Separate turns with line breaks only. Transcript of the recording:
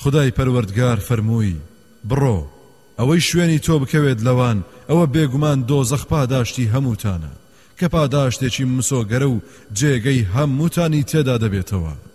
خدای پەروەردگار فەرمووی بڕۆ ئەوەی شوێنی تۆ بکەوێت لەوان ئەوە بێگومان دۆزەخ پاداشتی هەمووتانە کە پاداشتێکی مسۆگەرە و جێگەی هەمووتانی تێدا دەبێتەوە